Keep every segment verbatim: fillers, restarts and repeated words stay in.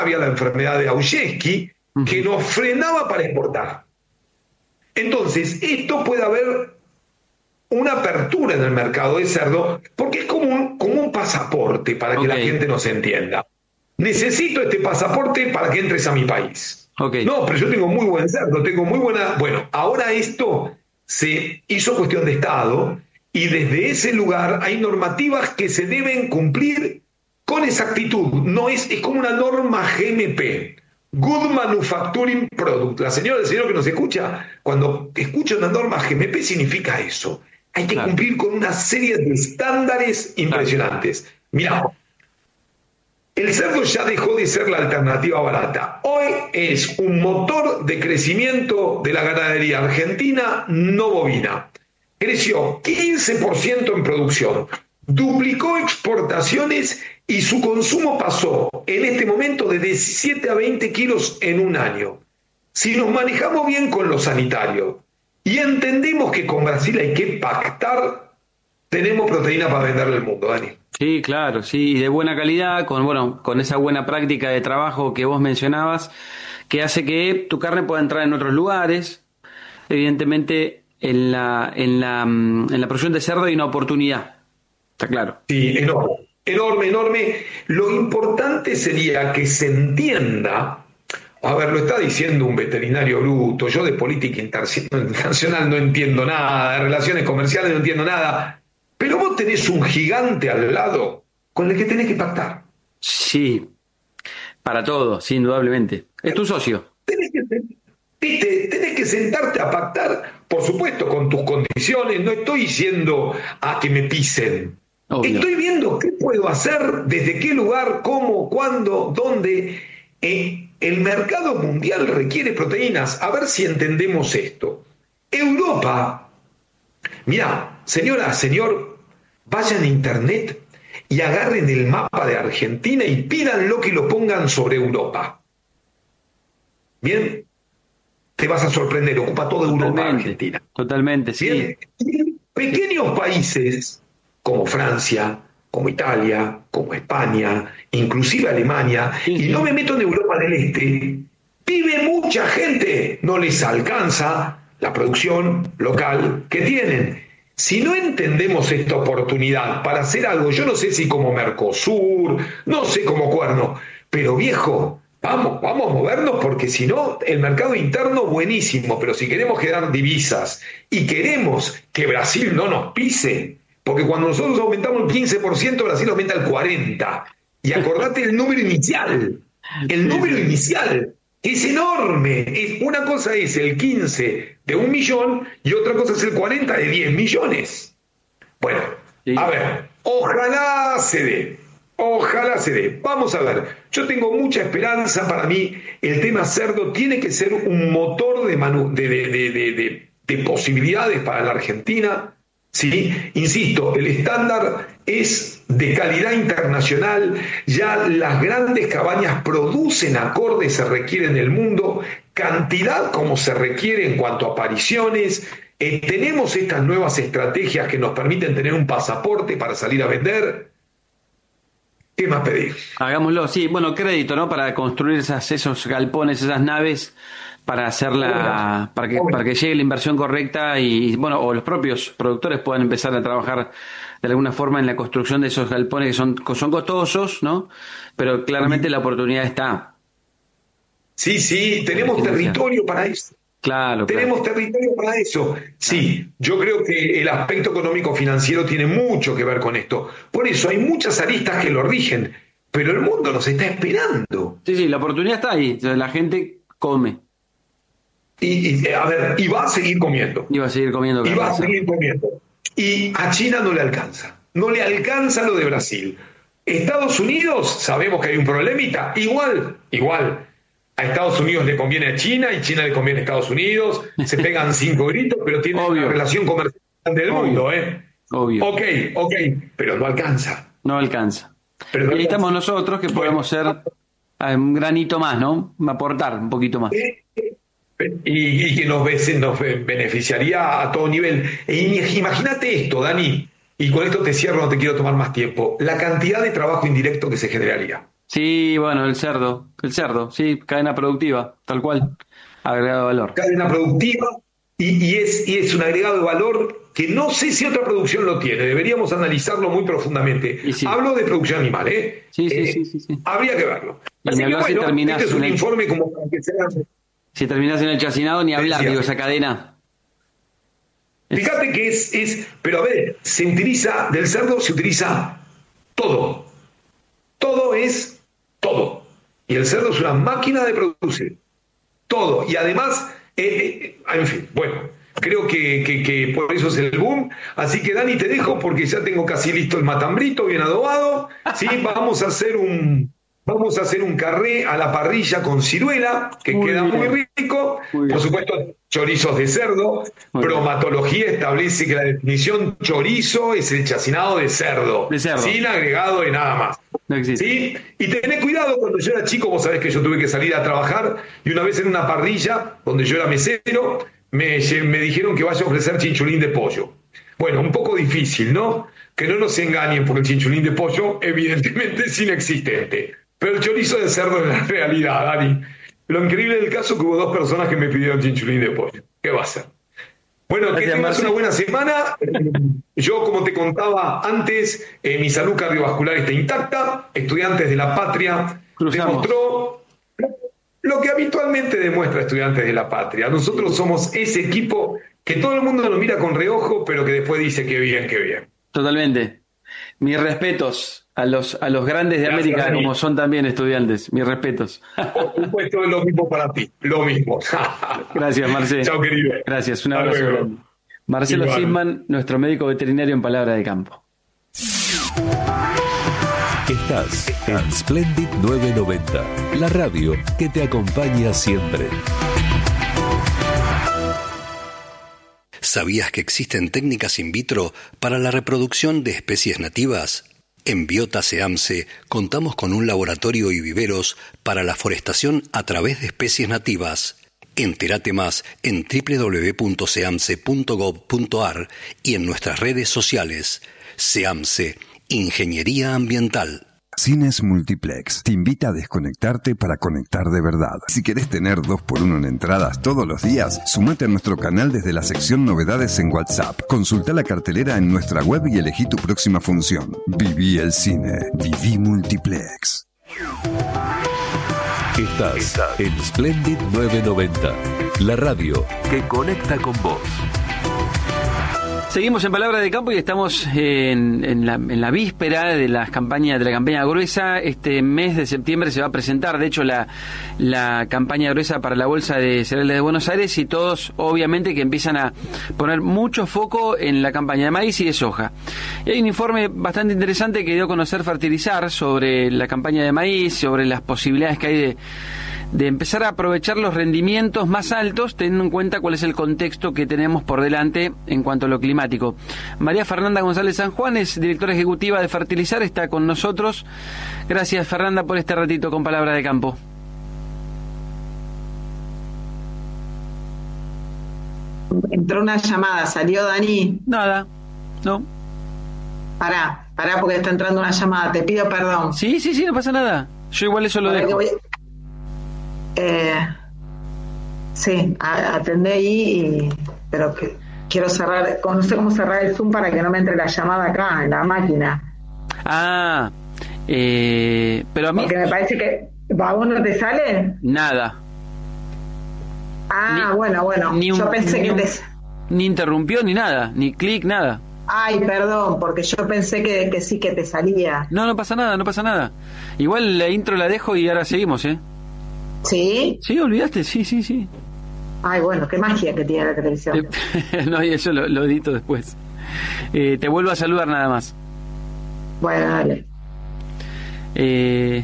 había la enfermedad de Auschwitz, que nos frenaba para exportar. Entonces, esto puede haber una apertura en el mercado de cerdo, porque es como un, como un pasaporte para que Okay. la gente nos entienda. Necesito este pasaporte para que entres a mi país. Okay. No, pero yo tengo muy buen cerdo, tengo muy buena... Bueno, ahora esto se hizo cuestión de Estado y desde ese lugar hay normativas que se deben cumplir con exactitud. No es, es como una norma G M P. Good Manufacturing Product. La señora del señor que nos escucha, cuando escucha una norma G M P significa eso. Hay que Claro. cumplir con una serie de estándares impresionantes. Claro. Mirá, el cerdo ya dejó de ser la alternativa barata. Hoy es un motor de crecimiento de la ganadería argentina no bovina. Creció quince por ciento en producción, duplicó exportaciones y su consumo pasó en este momento de diecisiete a veinte kilos en un año. Si nos manejamos bien con lo sanitario y entendemos que con Brasil hay que pactar, tenemos proteína para venderle al mundo, Dani. Sí, claro, sí, y de buena calidad, con bueno, con esa buena práctica de trabajo que vos mencionabas, que hace que tu carne pueda entrar en otros lugares. Evidentemente, en la, en la, en la producción de cerdo hay una oportunidad, está claro. Sí, enorme, enorme, enorme. Lo importante sería que se entienda, a ver, lo está diciendo un veterinario bruto, yo de política internacional no entiendo nada, de relaciones comerciales no entiendo nada, pero vos tenés un gigante al lado con el que tenés que pactar. Sí, para todo, sí, indudablemente. Es tu socio. Tenés que, ¿viste? Tenés que sentarte a pactar, por supuesto, con tus condiciones. No estoy diciendo a que me pisen. Obvio. Estoy viendo qué puedo hacer, desde qué lugar, cómo, cuándo, dónde. Eh, el mercado mundial requiere proteínas. A ver si entendemos esto. Europa, mirá, señora, señor, vayan a internet y agarren el mapa de Argentina y pídanlo que lo pongan sobre Europa. Bien, te vas a sorprender, ocupa toda Europa, Totalmente, Argentina. totalmente, sí. Bien, y pequeños países como Francia, como Italia, como España, inclusive Alemania, Sí, y sí. no me meto en Europa del Este, vive mucha gente, no les alcanza la producción local que tienen. Si no entendemos esta oportunidad para hacer algo, yo no sé si como Mercosur, no sé como Cuerno, pero viejo, vamos, vamos a movernos porque si no, el mercado interno buenísimo, pero si queremos generar divisas y queremos que Brasil no nos pise, porque cuando nosotros aumentamos el quince por ciento, Brasil aumenta el cuarenta por ciento. Y acordate el número inicial, el número inicial. Es enorme. Es, una cosa es el quince de un millón y otra cosa es el cuarenta de diez millones. Bueno, Sí. a ver, ojalá se dé. Ojalá se dé. Vamos a ver. Yo tengo mucha esperanza. Para mí, el tema cerdo tiene que ser un motor de, manu de, de, de, de, de, de posibilidades para la Argentina. ¿Sí? Insisto, el estándar es de calidad internacional, ya las grandes cabañas producen acorde, se requiere en el mundo, cantidad como se requiere en cuanto a apariciones, eh, tenemos estas nuevas estrategias que nos permiten tener un pasaporte para salir a vender. ¿Qué más pedir? Hagámoslo, sí, bueno, crédito, ¿no? Para construir esas, esos galpones, esas naves, para hacerla, para que, para que llegue la inversión correcta y, bueno, o los propios productores puedan empezar a trabajar de alguna forma en la construcción de esos galpones que son, son costosos, ¿no? Pero claramente la oportunidad está. Sí, sí, tenemos territorio para eso. Claro, Tenemos claro. territorio para eso. Sí, yo creo que el aspecto económico financiero tiene mucho que ver con esto. Por eso hay muchas aristas que lo rigen, pero el mundo nos está esperando. Sí, sí, la oportunidad está ahí, la gente come. Y, y, a ver, y va a seguir comiendo. Y va a seguir comiendo Y va a carne. seguir comiendo. Y a China no le alcanza. No le alcanza lo de Brasil. Estados Unidos, sabemos que hay un problemita. Igual, igual. A Estados Unidos le conviene a China y China le conviene a Estados Unidos. Se pegan cinco gritos, pero tienen Obvio. una relación comercial del Obvio. mundo, ¿eh? Obvio. Ok, ok, pero no alcanza. No alcanza. Pero no Y ahí alcanza. estamos nosotros que Bueno. podemos ser ah, un granito más, ¿no? Aportar un poquito más. Y, y que nos, nos beneficiaría a todo nivel. E imagínate esto, Dani, y con esto te cierro, no te quiero tomar más tiempo, la cantidad de trabajo indirecto que se generaría. Sí, bueno, el cerdo, el cerdo, sí, cadena productiva, tal cual, agregado valor. Cadena productiva y, y, es, y es un agregado de valor que no sé si otra producción lo tiene, deberíamos analizarlo muy profundamente. Y sí. Hablo de producción animal, ¿eh? Sí, sí, eh, sí, sí, sí. Habría que verlo. Y Así ni que hablar si bueno, terminás este es un en el- informe como para que sea... Si terminás en el chacinado, ni hablar, Decía. digo, esa cadena. Es- Fíjate que es, es, pero a ver, se utiliza, del cerdo se utiliza todo. Todo es todo. Y el cerdo es una máquina de producir. Todo. Y además, eh, eh, en fin, bueno, creo que, que, que por eso es el boom. Así que Dani, te dejo porque ya tengo casi listo el matambrito, bien adobado. Sí, vamos a hacer un... Vamos a hacer un carré a la parrilla con ciruela, que Muy queda bien. muy rico. Muy bien. Por supuesto, chorizos de cerdo. Muy bien. Bromatología establece que la definición chorizo es el chacinado de cerdo. De cerdo. Sin agregado de nada más. No existe. ¿Sí? Y tenés cuidado, cuando yo era chico, vos sabés que yo tuve que salir a trabajar, y una vez en una parrilla, donde yo era mesero, me, me dijeron que vaya a ofrecer chinchulín de pollo. Bueno, un poco difícil, ¿no? Que no nos engañen, porque el chinchulín de pollo evidentemente es inexistente. Pero el chorizo de cerdo es la realidad, Dani. Lo increíble del caso es que hubo dos personas que me pidieron chinchulín de pollo. ¿Qué va a ser? Bueno, Gracias, que tengas Marce. una buena semana. Yo, como te contaba antes, eh, mi salud cardiovascular está intacta. Estudiantes de la Patria Cruzamos. demostró lo que habitualmente demuestra Estudiantes de la Patria. Nosotros somos ese equipo que todo el mundo nos mira con reojo, pero que después dice que bien, que bien. Totalmente. Mis respetos a los a los grandes de Gracias, América, Dani. como son también estudiantes. Mis respetos. Por supuesto, es lo mismo para ti. Lo mismo. Gracias, Marce. Chao, querido. Gracias, un Hasta abrazo luego. grande. Marcelo Igual. Sisman, nuestro médico veterinario en Palabra de Campo. Estás en Splendid novecientos noventa, la radio que te acompaña siempre. ¿Sabías que existen técnicas in vitro para la reproducción de especies nativas? En Biota SEAMSE contamos con un laboratorio y viveros para la forestación a través de especies nativas. Entérate más en doble u doble u doble u punto seamse punto gov punto ar y en nuestras redes sociales. SEAMSE, Ingeniería Ambiental. Cines Multiplex te invita a desconectarte para conectar de verdad. Si querés tener dos por uno en entradas todos los días, sumate a nuestro canal desde la sección Novedades en WhatsApp. Consulta la cartelera en nuestra web y elegí tu próxima función. Viví el cine. Viví Multiplex. Estás en Splendid novecientos noventa, la radio que conecta con vos. Seguimos en Palabra de Campo y estamos en, en, la, en la víspera de las campañas de la campaña gruesa. Este mes de septiembre se va a presentar, de hecho, la, la campaña gruesa para la Bolsa de Cereales de Buenos Aires, y todos, obviamente, que empiezan a poner mucho foco en la campaña de maíz y de soja. Y hay un informe bastante interesante que dio a conocer Fertilizar sobre la campaña de maíz, sobre las posibilidades que hay de de empezar a aprovechar los rendimientos más altos, teniendo en cuenta cuál es el contexto que tenemos por delante en cuanto a lo climático. María Fernanda González San Juan es directora ejecutiva de Fertilizar, está con nosotros. Gracias, Fernanda, por este ratito con Palabra de Campo. Entró una llamada, ¿salió, Dani? Nada, no. Pará, pará porque está entrando una llamada, te pido perdón. Sí, sí, sí, no pasa nada. Yo igual eso lo Ahora que dejo. voy- Eh, sí, a- atendé ahí, y, pero que, quiero cerrar, no sé cómo cerrar el Zoom para que no me entre la llamada acá, en la máquina. Ah, eh, pero a mí Porque me parece que, ¿a vos no te sale? nada. Ah, Ni- bueno, bueno, Ni un- yo pensé ni que un- te... Ni interrumpió ni nada, ni clic, nada. Ay, perdón, porque yo pensé que, que sí que te salía. No, no pasa nada, no pasa nada. Igual la intro la dejo y ahora seguimos, ¿eh? ¿Sí? Sí, olvidaste, sí, sí, sí. Ay, bueno, qué magia que tiene la televisión. Eh, no, y eso lo, lo edito después. Eh, te vuelvo a saludar nada más. Bueno, dale. Eh,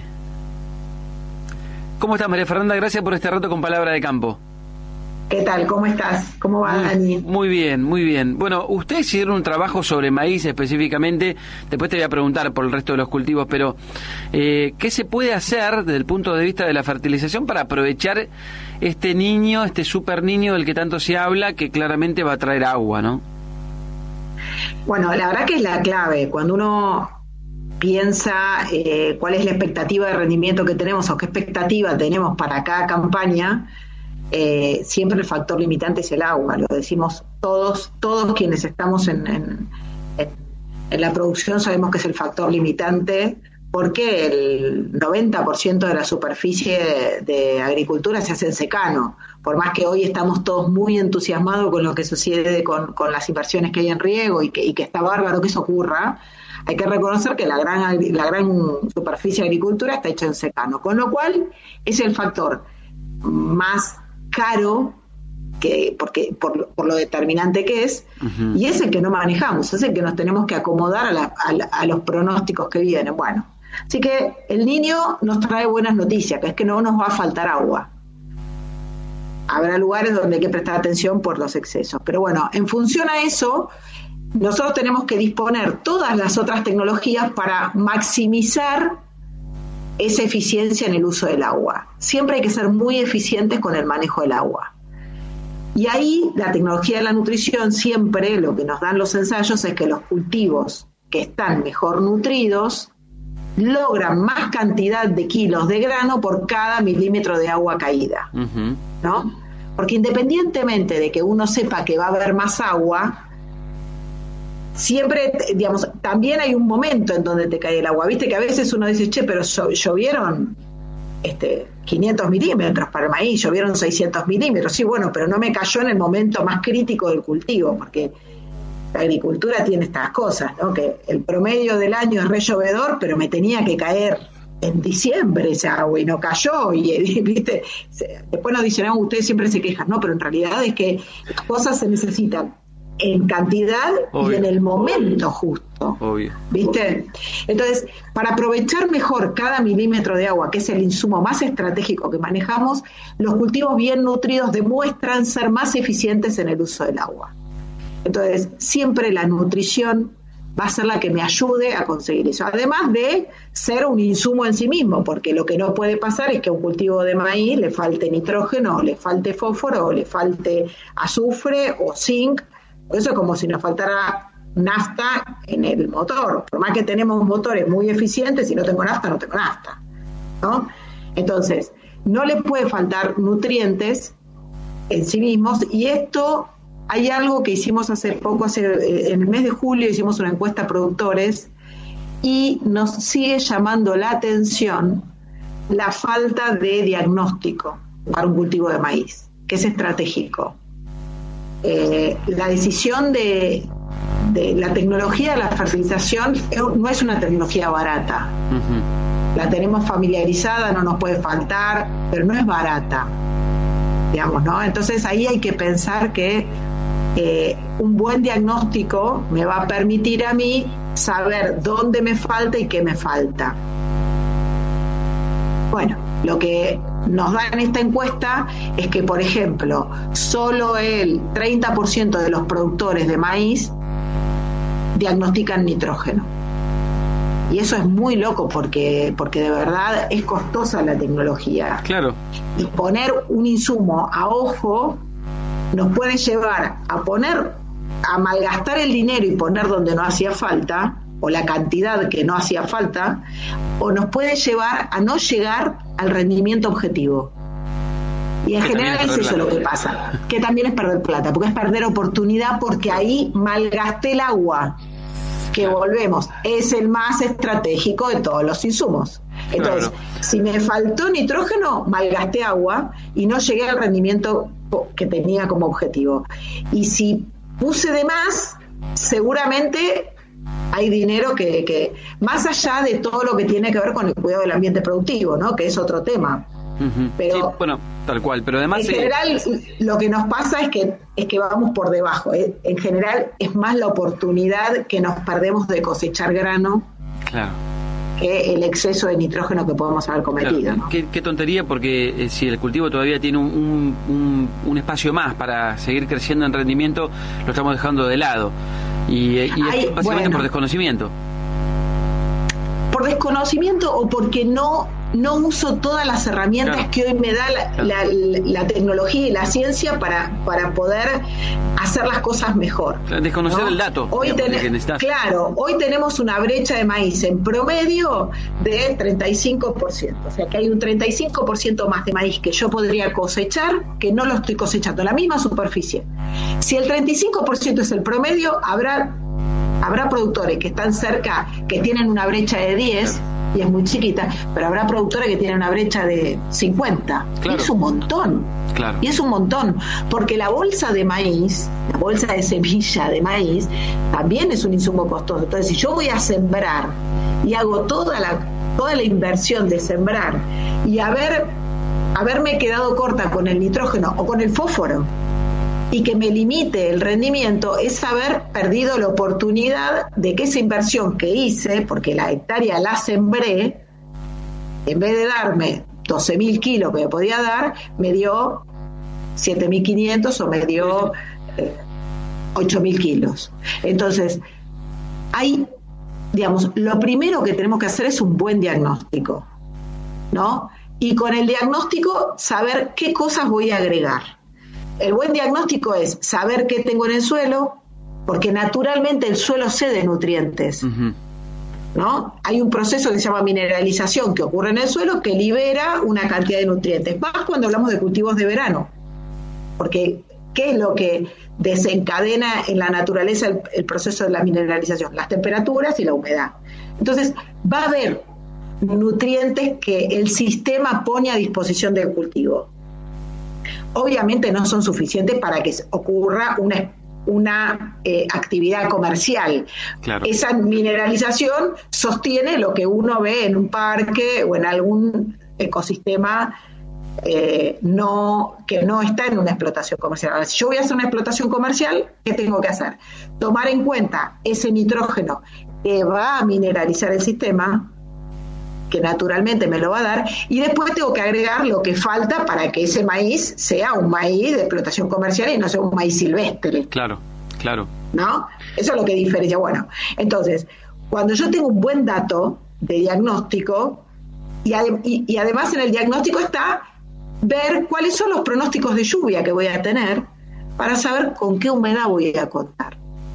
¿Cómo estás, María Fernanda? Gracias por este rato con Palabra de Campo. ¿Qué tal? ¿Cómo estás? ¿Cómo va, Dani? Muy bien, muy bien. Bueno, ustedes hicieron un trabajo sobre maíz específicamente, después te voy a preguntar por el resto de los cultivos, pero eh, ¿qué se puede hacer desde el punto de vista de la fertilización para aprovechar este niño, este super niño del que tanto se habla, que claramente va a traer agua, ¿no? Bueno, la verdad que es la clave. Cuando uno piensa eh, cuál es la expectativa de rendimiento que tenemos o qué expectativa tenemos para cada campaña, eh, siempre el factor limitante es el agua. Lo decimos todos, todos quienes estamos en, en, en, en la producción sabemos que es el factor limitante, porque el noventa por ciento de la superficie de, de agricultura se hace en secano. Por más que hoy estamos todos muy entusiasmados con lo que sucede con, con las inversiones que hay en riego y que, y que está bárbaro que eso ocurra, hay que reconocer que la gran, la gran superficie de agricultura está hecha en secano, con lo cual es el factor más caro que porque por, por lo determinante que es, uh-huh. y es el que no manejamos, es el que nos tenemos que acomodar a, la, a, la, a los pronósticos que vienen. Bueno, así que el Niño nos trae buenas noticias, que es que no nos va a faltar agua. Habrá lugares donde hay que prestar atención por los excesos, pero bueno, en función a eso, nosotros tenemos que disponer todas las otras tecnologías para maximizar esa eficiencia en el uso del agua. Siempre hay que ser muy eficientes con el manejo del agua. Y ahí la tecnología de la nutrición, siempre lo que nos dan los ensayos es que los cultivos que están mejor nutridos logran más cantidad de kilos de grano por cada milímetro de agua caída, uh-huh. ¿no? Porque independientemente de que uno sepa que va a haber más agua, siempre, digamos, también hay un momento en donde te cae el agua. Viste que a veces uno dice, che, pero llovieron este, quinientos milímetros para el maíz, llovieron seiscientos milímetros. Sí, bueno, pero no me cayó en el momento más crítico del cultivo, porque la agricultura tiene estas cosas, ¿no? Que el promedio del año es re llovedor, pero me tenía que caer en diciembre esa agua y no cayó. Y, ¿viste? Después nos dicen, no, ustedes siempre se quejan, no, pero en realidad es que las cosas se necesitan en cantidad Obvio. Y en el momento justo. Obvio. ¿Viste? Entonces, para aprovechar mejor cada milímetro de agua, que es el insumo más estratégico que manejamos, los cultivos bien nutridos demuestran ser más eficientes en el uso del agua. Entonces, siempre la nutrición va a ser la que me ayude a conseguir eso. Además de ser un insumo en sí mismo, porque lo que no puede pasar es que a un cultivo de maíz le falte nitrógeno, o le falte fósforo, o le falte azufre o zinc. Eso es como si nos faltara nafta en el motor. Por más que tenemos motores muy eficientes, si no tengo nafta, no tengo nafta, ¿no? Entonces, no le puede faltar nutrientes en sí mismos, y esto... Hay algo que hicimos hace poco, hace, en el mes de julio hicimos una encuesta a productores y nos sigue llamando la atención la falta de diagnóstico para un cultivo de maíz, que es estratégico. Eh, la decisión de, de la tecnología de la fertilización no es una tecnología barata. Uh-huh. La tenemos familiarizada, no nos puede faltar, pero no es barata, digamos, ¿no? Entonces ahí hay que pensar que Eh, un buen diagnóstico me va a permitir a mí saber dónde me falta y qué me falta. Bueno, lo que nos da en esta encuesta es que, por ejemplo, solo el treinta por ciento de los productores de maíz diagnostican nitrógeno. Y eso es muy loco porque, porque de verdad es costosa la tecnología. Claro. Y poner un insumo a ojo nos puede llevar a poner, a malgastar el dinero y poner donde no hacía falta, o la cantidad que no hacía falta, o nos puede llevar a no llegar al rendimiento objetivo. Y en que general es eso lo que pasa, que también es perder plata, porque es perder oportunidad, porque ahí malgasté el agua, que volvemos, es el más estratégico de todos los insumos. Entonces, claro. Si me faltó nitrógeno, malgasté agua y no llegué al rendimiento que tenía como objetivo. Y si puse de más, seguramente hay dinero que, que más allá de todo lo que tiene que ver con el cuidado del ambiente productivo, ¿no? Que es otro tema. Uh-huh. Pero sí, bueno, tal cual, pero además en general eh... lo que nos pasa es que es que vamos por debajo. ¿eh? En general es más la oportunidad que nos perdemos de cosechar grano. Claro. Que el exceso de nitrógeno que podemos haber cometido. Claro, ¿no? qué, qué tontería, porque eh, si el cultivo todavía tiene un, un, un, un espacio más para seguir creciendo en rendimiento, lo estamos dejando de lado. Y, y Ay, es básicamente bueno, por desconocimiento. Por desconocimiento o porque no no uso todas las herramientas claro. que hoy me da la, claro. la, la, la tecnología y la ciencia para, para poder hacer las cosas mejor. Desconocer ¿no? el dato. Hoy ten, claro, hoy tenemos una brecha de maíz en promedio de treinta y cinco por ciento. O sea que hay un treinta y cinco por ciento más de maíz que yo podría cosechar que no lo estoy cosechando, la misma superficie. Si el treinta y cinco por ciento es el promedio, habrá, habrá productores que están cerca, que tienen una brecha de diez, claro. y es muy chiquita, pero habrá productores que tienen una brecha de cincuenta. Claro. Y es un montón. Claro. Y es un montón, porque la bolsa de maíz, la bolsa de semilla de maíz, también es un insumo costoso. Entonces, si yo voy a sembrar y hago toda la, toda la inversión de sembrar y haber, haberme quedado corta con el nitrógeno o con el fósforo, y que me limite el rendimiento, es haber perdido la oportunidad de que esa inversión que hice, porque la hectárea la sembré, en vez de darme doce mil kilos que me podía dar, me dio siete mil quinientos o me dio eh, ocho mil kilos. Entonces, hay, digamos, lo primero que tenemos que hacer es un buen diagnóstico, ¿no? Y con el diagnóstico saber qué cosas voy a agregar. El buen diagnóstico es saber qué tengo en el suelo, porque naturalmente el suelo cede nutrientes, uh-huh. ¿no? Hay un proceso que se llama mineralización que ocurre en el suelo que libera una cantidad de nutrientes, más cuando hablamos de cultivos de verano, porque ¿qué es lo que desencadena en la naturaleza el, el proceso de la mineralización? Las temperaturas y la humedad. Entonces va a haber nutrientes que el sistema pone a disposición del cultivo. Obviamente no son suficientes para que ocurra una, una eh, actividad comercial. Claro. Esa mineralización sostiene lo que uno ve en un parque o en algún ecosistema eh, no, que no está en una explotación comercial. Ahora, si yo voy a hacer una explotación comercial, ¿qué tengo que hacer? Tomar en cuenta ese nitrógeno que va a mineralizar el sistema, que naturalmente me lo va a dar, y después tengo que agregar lo que falta para que ese maíz sea un maíz de explotación comercial y no sea un maíz silvestre. Claro, claro. ¿No? Eso es lo que diferencia. Bueno, entonces, cuando yo tengo un buen dato de diagnóstico, y, ade- y, y además en el diagnóstico está ver cuáles son los pronósticos de lluvia que voy a tener para saber con qué humedad voy a contar,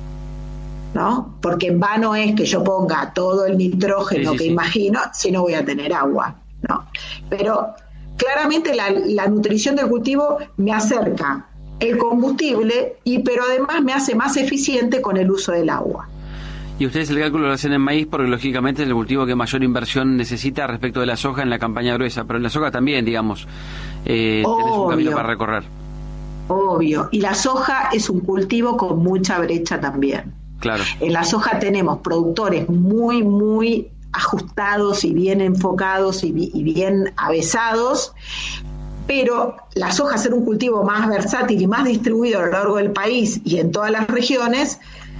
¿no? Porque en vano es que yo ponga todo el nitrógeno sí, sí, que sí. imagino si no voy a tener agua, ¿no? Pero claramente la, la nutrición del cultivo me acerca el combustible, y pero además me hace más eficiente con el uso del agua. Y ustedes el cálculo lo hacen en maíz porque lógicamente es el cultivo que mayor inversión necesita respecto de la soja en la campaña gruesa, pero en la soja también, digamos, eh, tenés un camino para recorrer. Obvio, y la soja es un cultivo con mucha brecha también. Claro. En la soja tenemos productores muy, muy ajustados y bien enfocados y, y bien avesados, pero la soja, ser un cultivo más versátil y más distribuido a lo largo del país y en todas las regiones,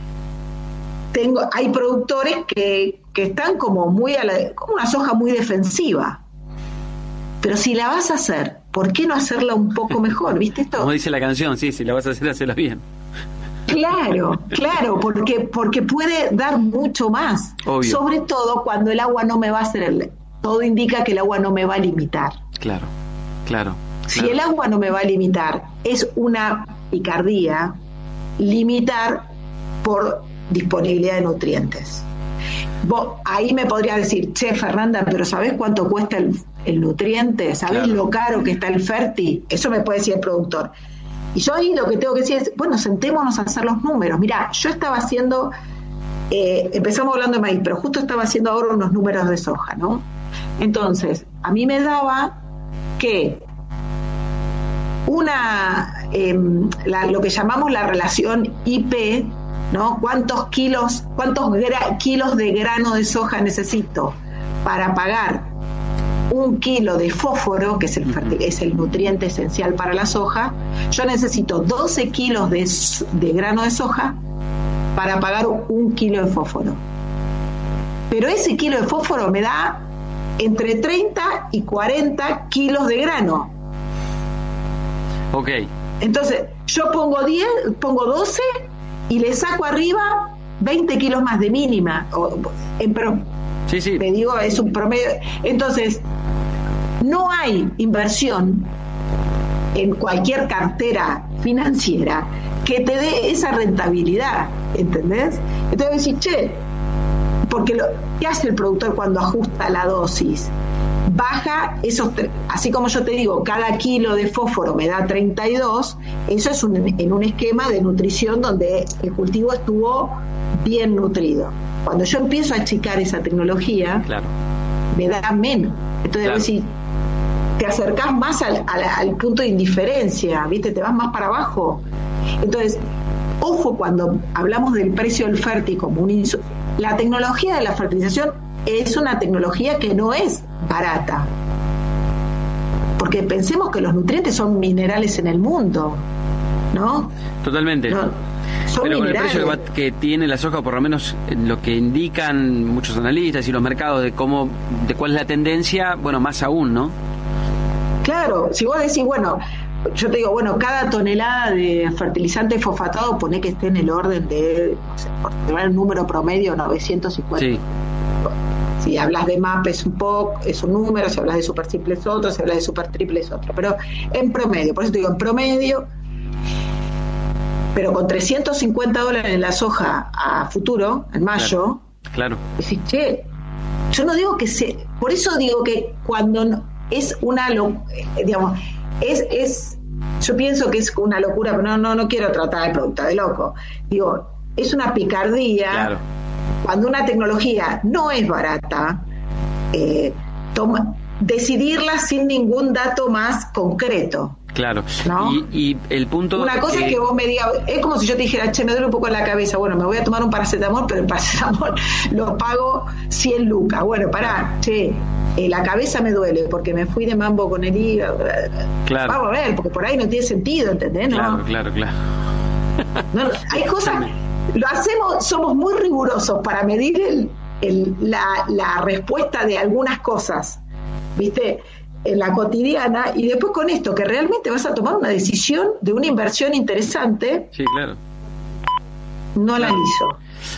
tengo, hay productores que, que están como muy a la, como una soja muy defensiva. Pero si la vas a hacer, ¿por qué no hacerla un poco mejor? ¿Viste esto? Como dice la canción, sí, si la vas a hacer, hacela bien. Claro, claro, porque porque puede dar mucho más. Obvio. Sobre todo cuando el agua no me va a hacer el, todo indica que el agua no me va a limitar. Claro, claro. Si claro. el agua no me va a limitar, es una picardía limitar por disponibilidad de nutrientes. Vos ahí me podrías decir, che, Fernanda, pero ¿sabés cuánto cuesta el, el nutriente? ¿Sabés claro. lo caro que está el fértil? Eso me puede decir el productor. Y yo ahí lo que tengo que decir es, bueno, sentémonos a hacer los números. Mirá, yo estaba haciendo, eh, empezamos hablando de maíz, pero justo estaba haciendo ahora unos números de soja, ¿no? Entonces, a mí me daba que una, eh, la, lo que llamamos la relación I P, ¿no? ¿Cuántos kilos, cuántos gra- kilos de grano de soja necesito para pagar un kilo de fósforo, que es el, es el nutriente esencial para la soja? Yo necesito doce kilos de, de grano de soja para pagar un kilo de fósforo. Pero ese kilo de fósforo me da entre treinta y cuarenta kilos de grano. Ok. Entonces, yo pongo diez, pongo doce y le saco arriba veinte kilos más de mínima. O, en, pero sí, sí. te digo, es un promedio. Entonces, No hay inversión en cualquier cartera financiera que te dé esa rentabilidad, ¿entendés? Entonces decís, che, porque lo, ¿qué hace el productor cuando ajusta la dosis? Baja esos, así como yo te digo, cada kilo de fósforo me da treinta y dos, eso es un, en un esquema de nutrición donde el cultivo estuvo bien nutrido. Cuando yo empiezo a achicar esa tecnología, claro, me da menos. Entonces, claro, decir, te acercás más al, al, al punto de indiferencia, ¿viste? Te vas más para abajo. Entonces, ojo cuando hablamos del precio del fértil como un insu- la tecnología de la fertilización es una tecnología que no es barata, porque pensemos que los nutrientes son minerales en el mundo, ¿no? Totalmente. No, son pero minerales. Con el precio que, que tiene la soja, por lo menos lo que indican muchos analistas y los mercados de cómo, de cuál es la tendencia, bueno, más aún, ¿no? Claro, si vos decís, bueno, yo te digo, bueno, cada tonelada de fertilizante fosfatado pone que esté en el orden de, no sé, por llevar el número promedio, novecientos cincuenta. Sí. Si hablas de M A P es un poco, es un número, si hablas de super simple es otro, si hablas de super triple es otro, pero en promedio, por eso te digo, en promedio, pero con trescientos cincuenta dólares en la soja a futuro, en mayo, claro, claro. Decís, che, yo no digo que se, por eso digo que cuando no, es una, lo, digamos, es, es, yo pienso que es una locura, pero no, no, no quiero tratar el producto de loco, digo, es una picardía. Claro. Cuando una tecnología no es barata, eh, toma, decidirla sin ningún dato más concreto. Claro, ¿no? y, y el punto... Una cosa que... es que vos me digas, es como si yo te dijera, che, me duele un poco la cabeza, bueno, me voy a tomar un paracetamol, pero el paracetamol lo pago cien lucas. Bueno, pará, che, eh, la cabeza me duele porque me fui de mambo con el hígado. Claro. Vamos a ver, porque por ahí no tiene sentido, ¿entendés? ¿No? Claro, claro, claro. No, hay cosas... Lo hacemos, somos muy rigurosos para medir el, el, la, la respuesta de algunas cosas, ¿viste? En la cotidiana, y después con esto, que realmente vas a tomar una decisión de una inversión interesante. Sí, claro. No la hizo.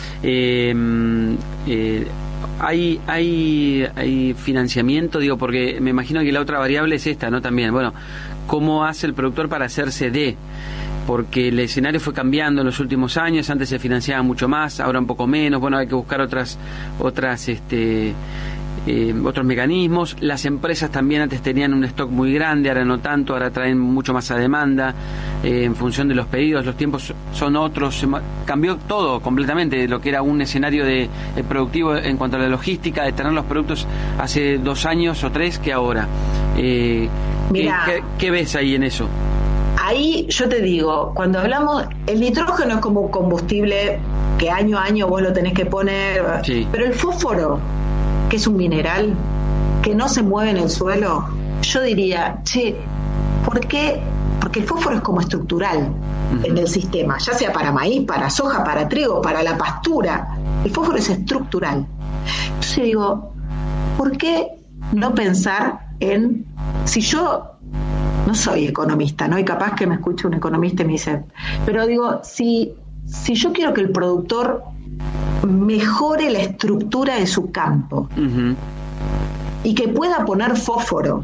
Eh, eh, hay, hay, hay financiamiento, digo, porque me imagino que la otra variable es esta, ¿no? También, bueno, ¿cómo hace el productor para hacerse de...? Porque el escenario fue cambiando en los últimos años, antes se financiaba mucho más, ahora un poco menos, bueno, hay que buscar otras otras este eh, otros mecanismos. Las empresas también antes tenían un stock muy grande, ahora no tanto, ahora traen mucho más a demanda, eh, en función de los pedidos, los tiempos son otros, cambió todo completamente, lo que era un escenario de, de productivo en cuanto a la logística, de tener los productos hace dos años o tres que ahora. Eh, Mirá, ¿qué, qué, ¿Qué ves ahí en eso? Ahí yo te digo, cuando hablamos, el nitrógeno es como un combustible que año a año vos lo tenés que poner, sí, pero el fósforo, que es un mineral que no se mueve en el suelo, yo diría, che, ¿por qué? Porque el fósforo es como estructural uh-huh. en el sistema, ya sea para maíz, para soja, para trigo, para la pastura, el fósforo es estructural. Entonces digo, ¿por qué no pensar en, si yo no soy economista, ¿no? Y capaz que me escuche un economista y me dice, pero digo, si, si yo quiero que el productor mejore la estructura de su campo uh-huh. y que pueda poner fósforo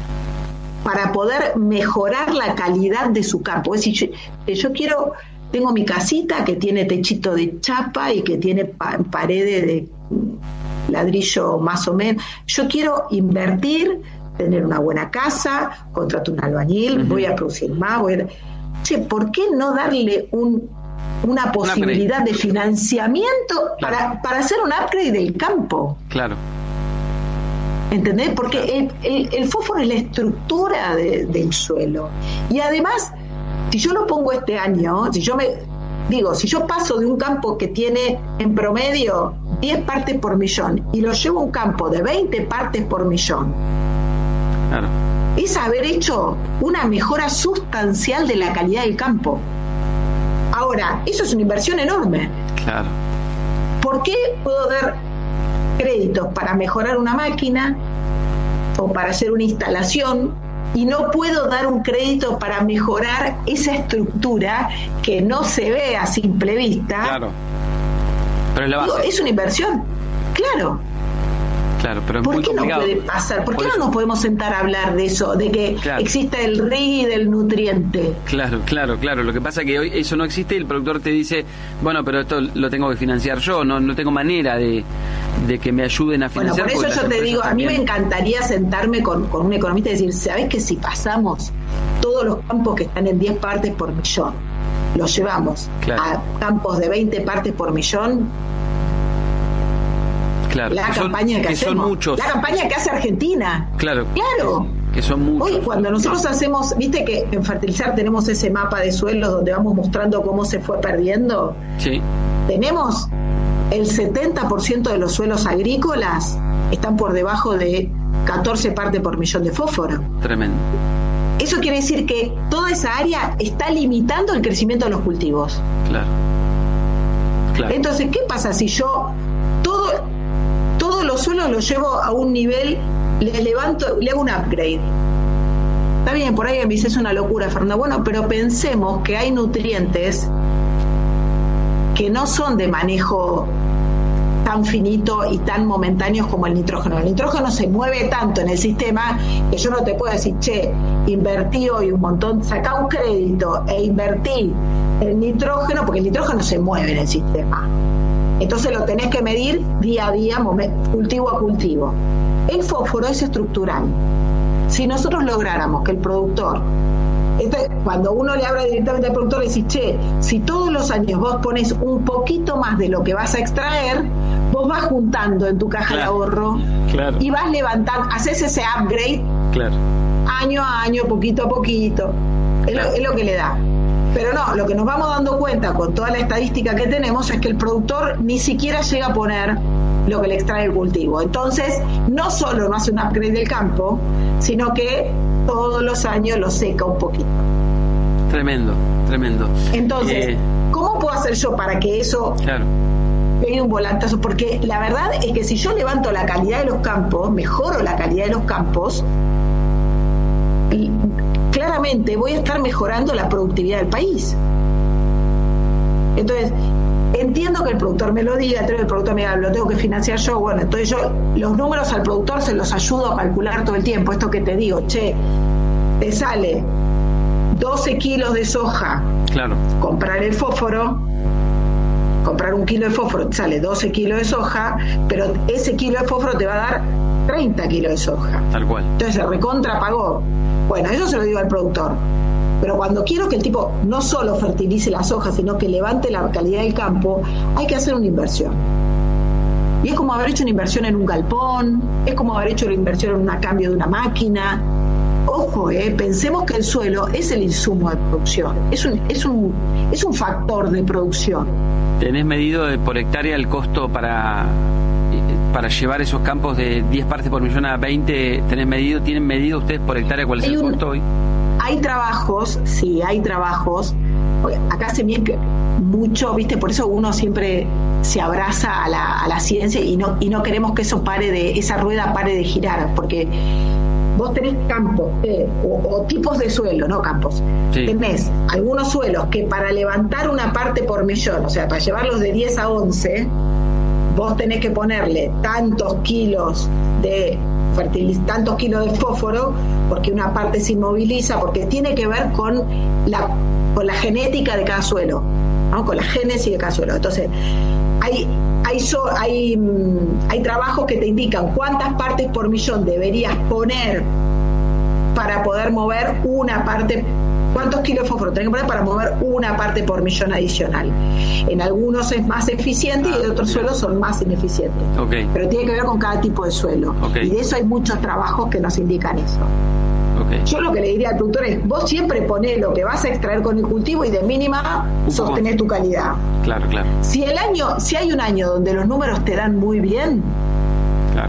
para poder mejorar la calidad de su campo, es decir, yo, yo quiero, tengo mi casita que tiene techito de chapa y que tiene pa- paredes de ladrillo más o menos, yo quiero invertir, tener una buena casa, contrato un albañil, uh-huh. voy a producir más, voy a... Che, ¿por qué no darle un, una posibilidad de financiamiento claro. para, para hacer un upgrade del campo? Claro. ¿Entendés? Porque el, el, el fósforo es la estructura de, del suelo. Y además, si yo lo pongo este año, si yo me... Digo, si yo paso de un campo que tiene en promedio diez partes por millón y lo llevo a un campo de veinte partes por millón, claro. es haber hecho una mejora sustancial de la calidad del campo. Ahora, eso es una inversión enorme. Claro. ¿Por qué puedo dar créditos para mejorar una máquina o para hacer una instalación y no puedo dar un crédito para mejorar esa estructura que no se ve a simple vista? Claro. Pero es la base. Digo, es una inversión, claro. Claro, pero es ¿Por muy qué complicado. no puede pasar? ¿Por, Por qué eso. no nos podemos sentar a hablar de eso? De que Claro. exista el R I G del nutriente. Claro, claro, claro. Lo que pasa es que hoy eso no existe y el productor te dice, bueno, pero esto lo tengo que financiar yo, no no tengo manera de, de que me ayuden a Bueno, financiar. por eso porque yo las te empresas digo, a mí me también- encantaría sentarme con, con un economista y decir, ¿sabés que si pasamos todos los campos que están en diez partes por millón, los llevamos Claro. a campos de veinte partes por millón? Claro, La que son- campaña que, que son hacemos, muchos. la campaña que hace Argentina. Claro. Claro. Que son muchos. Hoy cuando nosotros hacemos, viste que en Fertilizar tenemos ese mapa de suelos donde vamos mostrando cómo se fue perdiendo. Sí, Tenemos el setenta por ciento de los suelos agrícolas están por debajo de catorce partes por millón de fósforo. tremendo. Eso quiere decir que toda esa área está limitando el crecimiento de los cultivos. Claro. Claro. Entonces, ¿qué pasa si yo todo, todos los suelos los llevo a un nivel, les levanto, le hago un upgrade? Está bien, por ahí me dice, es una locura, Fernanda. Bueno, pero pensemos que hay nutrientes que no son de manejo tan finito y tan momentáneos como el nitrógeno. El nitrógeno se mueve tanto en el sistema que yo no te puedo decir, che, invertí hoy un montón, sacá un crédito e invertí el nitrógeno, porque el nitrógeno se mueve en el sistema. Entonces lo tenés que medir día a día, cultivo a cultivo. El fósforo es estructural. Si nosotros lográramos que el productor, entonces, cuando uno le habla directamente al productor, le dice, che, si todos los años vos pones un poquito más de lo que vas a extraer, vos vas juntando en tu caja Claro. de ahorro Claro. y vas levantando, haces ese upgrade Claro. año a año, poquito a poquito. Es, Claro. lo, es lo que le da. Pero no, lo que nos vamos dando cuenta con toda la estadística que tenemos es que el productor ni siquiera llega a poner lo que le extrae el cultivo. Entonces, no solo no hace un upgrade del campo, sino que todos los años lo seca un poquito. Tremendo, tremendo. Entonces, Eh, ¿cómo puedo hacer yo para que eso claro. pegue un volantazo? Porque la verdad es que si yo levanto la calidad de los campos, mejoro la calidad de los campos, y claramente voy a estar mejorando la productividad del país. Entonces, entiendo que el productor me lo diga, el productor me diga, lo tengo que financiar yo. Bueno, entonces yo los números al productor se los ayudo a calcular todo el tiempo. Esto que te digo, che, te sale doce kilos de soja, Claro. comprar el fósforo, comprar un kilo de fósforo te sale doce kilos de soja, pero ese kilo de fósforo te va a dar treinta kilos de soja. Tal cual. Entonces se recontra pagó. Bueno, eso se lo digo al productor. Pero cuando quiero que el tipo no solo fertilice las hojas, sino que levante la calidad del campo, hay que hacer una inversión. Y es como haber hecho una inversión en un galpón, es como haber hecho una inversión en un cambio de una máquina. Ojo, eh, pensemos que el suelo es el insumo de producción, es un, es un, es un factor de producción. ¿Tenés medido de por hectárea el costo para para llevar esos campos de diez partes por millón a veinte? ¿Tenés medido, tienen medido ustedes por hectárea cuál es Hay el un- costo hoy? Hay trabajos, sí, hay trabajos. Acá se mezcla mucho, ¿viste? Por eso uno siempre se abraza a la, a la ciencia y no, y no queremos que eso pare de, esa rueda pare de girar, porque vos tenés campos eh, o, o tipos de suelo, no campos. Sí. Tenés algunos suelos que para levantar una parte por millón, o sea, para llevarlos de diez a once, vos tenés que ponerle tantos kilos de fertiliz- tantos kilos de fósforo, porque una parte se inmoviliza, porque tiene que ver con la, con la genética de cada suelo, ¿no? Con la génesis de cada suelo. Entonces, hay hay, so, hay mm, hay trabajos que te indican cuántas partes por millón deberías poner para poder mover una parte, cuántos kilos de fósforo tenés que poner para mover una parte por millón adicional. En algunos es más eficiente y en otros suelos son más ineficientes. Ok, Pero tiene que ver con cada tipo de suelo. Ok. Y de eso hay muchos trabajos que nos indican eso. ok. Yo lo que le diría al productor es, vos siempre ponés lo que vas a extraer con el cultivo y de mínima Un poco sostenés más. tu calidad. Claro, claro, Si el año, si hay un año donde los números te dan muy bien, claro.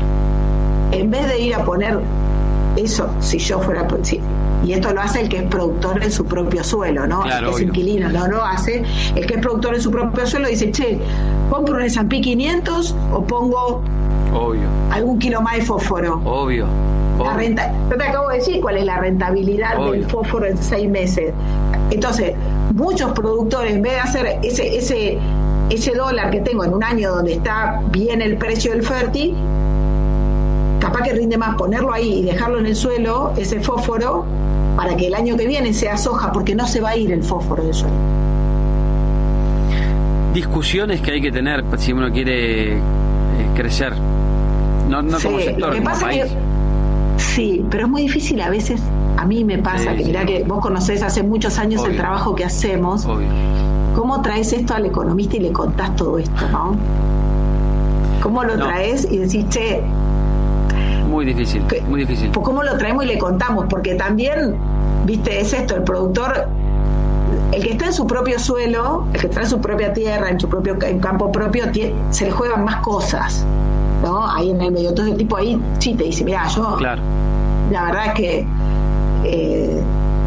en vez de ir a poner eso, si yo fuera, si- y esto lo hace el que es productor en su propio suelo, ¿no? Claro, el que es obvio. inquilino no lo hace, el que es productor en su propio suelo dice, che, compro un S and P quinientos o pongo Obvio, algún kilo más de fósforo. obvio. La obvio. renta, yo te acabo de decir cuál es la rentabilidad Obvio. del fósforo en seis meses. Entonces, muchos productores, en vez de hacer ese, ese, ese dólar que tengo en un año donde está bien el precio del fértil, capaz que rinde más ponerlo ahí y dejarlo en el suelo, ese fósforo, para que el año que viene sea soja, porque no se va a ir el fósforo del suelo. Discusiones que hay que tener si uno quiere eh, crecer. No, no sí, como sector, lo que como pasa país. Que, sí, pero es muy difícil a veces. A mí me pasa sí, que, sí. mirá que vos conocés hace muchos años Obvio. el trabajo que hacemos. Obvio. ¿Cómo traes esto al economista y le contás todo esto, no? ¿Cómo lo No. traes y decís, che, Muy difícil, que- muy difícil. pues cómo lo traemos y le contamos? Porque también, viste, es esto, el productor, el que está en su propio suelo, el que está en su propia tierra, en su propio en campo propio, tie- se le juegan más cosas, ¿no? Ahí en el medio. Entonces el tipo ahí sí te dice, mira, yo, Claro. la verdad es que eh,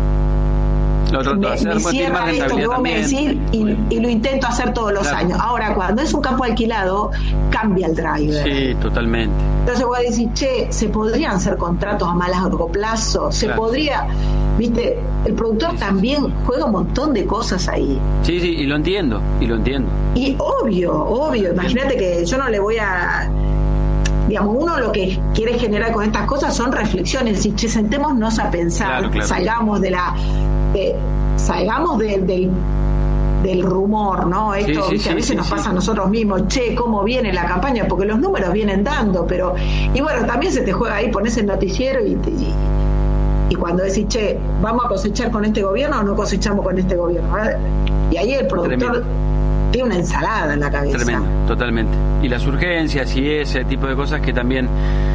Lo trato de me, hacer, me pues, tiene más cierra esto que rentabilidad vos me también. decís y, y lo intento hacer todos los Claro. años. Ahora, cuando es un campo alquilado, cambia el driver. Sí, totalmente. Entonces voy a decir, che, se podrían hacer contratos a más largo plazo, se Claro. podría, viste, el productor Sí, sí, también juega un montón de cosas ahí. Sí, sí, y lo entiendo, y lo entiendo. Y obvio, obvio, imagínate que yo no le voy a, digamos, uno lo que quiere generar con estas cosas son reflexiones, es decir, che, sentémonos a pensar, Claro, claro. salgamos de la, de- salgamos de- del del rumor, ¿no? Esto Sí, sí, que sí, a veces sí, nos sí. pasa a nosotros mismos, che, cómo viene la campaña, porque los números vienen dando, pero, y bueno, también se te juega ahí, pones el noticiero y, te- y, y cuando decís, che, vamos a cosechar con este gobierno o no cosechamos con este gobierno, ¿verdad? Y ahí el productor Tremendo. tiene una ensalada en la cabeza. Tremendo, totalmente. Y las urgencias y ese tipo de cosas que también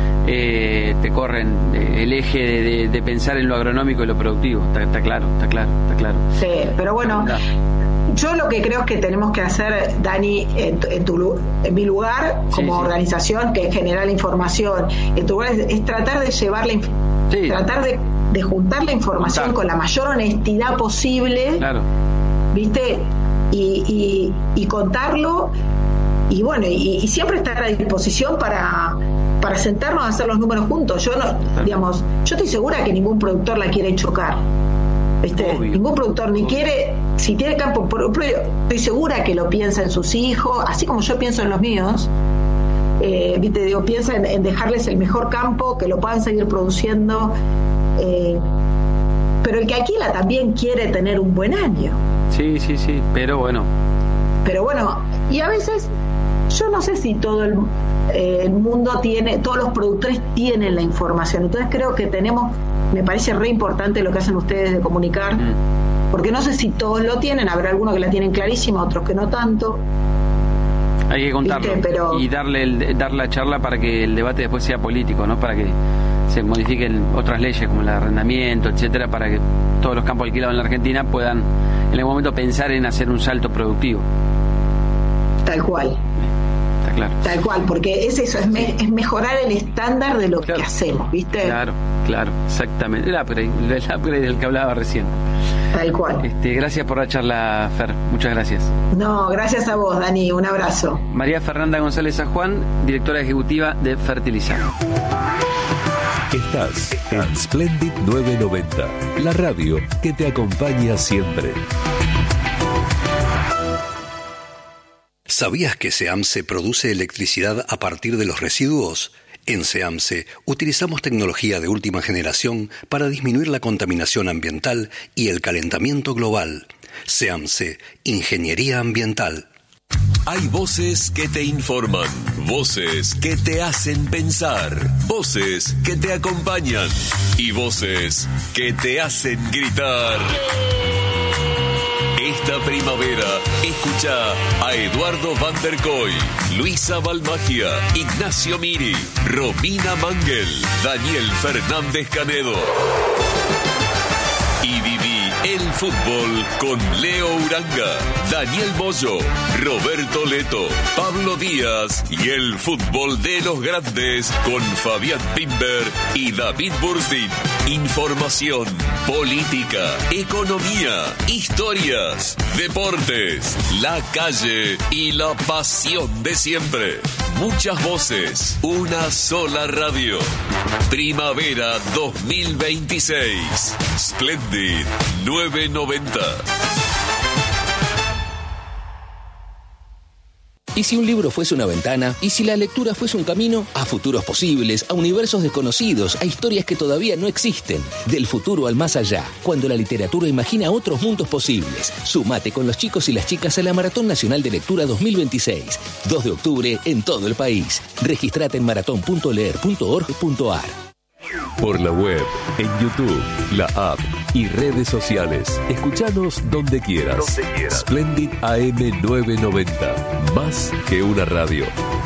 eh, te corren eh, el eje de, de- de pensar en lo agronómico y lo productivo. Está, está claro, está claro, está claro. Sí, pero bueno, Anda. yo lo que creo es que tenemos que hacer, Dani, en, tu- en, tu, lu- en mi lugar, Sí, como sí. organización que genera la información, en tu lugar es, es tratar de llevar la inf- Sí. tratar de, de juntar la información Juntar. con la mayor honestidad posible, Claro. ¿viste? Y, y, y contarlo, y bueno, y, y siempre estar a disposición para, para sentarnos a hacer los números juntos. Yo no, digamos, yo estoy segura que ningún productor la quiere chocar. ¿Viste? Obvio. Ningún productor ni Obvio. quiere, si tiene campo propio, estoy segura que lo piensa en sus hijos, así como yo pienso en los míos. Eh, ¿viste? Digo, piensa en, en dejarles el mejor campo, que lo puedan seguir produciendo. Eh, pero el que alquila también quiere tener un buen año. Sí, sí, sí, pero bueno. Pero bueno, y a veces yo no sé si todo el, eh, el mundo tiene, todos los productores tienen la información. Entonces creo que tenemos, me parece re importante lo que hacen ustedes de comunicar, Mm. porque no sé si todos lo tienen, habrá algunos que la tienen clarísima, otros que no tanto. Hay que contarlo Viste, pero- y darle el, dar la charla para que el debate después sea político, ¿no? Para que se modifiquen otras leyes como el arrendamiento, etcétera, para que todos los campos alquilados en la Argentina puedan en algún momento pensar en hacer un salto productivo. Tal cual, Está claro. tal cual, porque es eso, es, me- es mejorar el estándar de lo Claro. que hacemos, ¿viste? Claro, claro, exactamente. El upgrade, el upgrade del que hablaba recién. Tal cual. Este, gracias por la charla, Fer. Muchas gracias. No, gracias a vos, Dani, un abrazo. María Fernanda González San Juan, directora ejecutiva de Fertilizar. Estás en Splendid novecientos noventa, la radio que te acompaña siempre. ¿Sabías que SEAMSE produce electricidad a partir de los residuos? En SEAMSE utilizamos tecnología de última generación para disminuir la contaminación ambiental y el calentamiento global. SEAMSE, Ingeniería Ambiental. Hay voces que te informan, voces que te hacen pensar, voces que te acompañan y voces que te hacen gritar. Esta primavera, escucha a Eduardo Van der Koy, Luisa Balmagia, Ignacio Miri, Romina Mangel, Daniel Fernández Canedo. Y viví el fútbol con Leo Uranga, Daniel Moyo, Roberto Leto, Pablo Díaz y el fútbol de los grandes con Fabián Pimber y David Burstein. Información, política, economía, historias, deportes, la calle y la pasión de siempre. Muchas voces, una sola radio. Primavera dos mil veintiséis. Splendid novecientos noventa. ¿Y si un libro fuese una ventana? ¿Y si la lectura fuese un camino? A futuros posibles, a universos desconocidos, a historias que todavía no existen. Del futuro al más allá, cuando la literatura imagina otros mundos posibles. Sumate con los chicos y las chicas a la Maratón Nacional de Lectura dos mil veintiséis. dos de octubre en todo el país. Registrate en maratón punto leer punto org punto ar. Por la web, en YouTube, la app y redes sociales. Escuchanos donde quieras. Donde quieras. Splendid A M novecientos noventa. Más que una radio.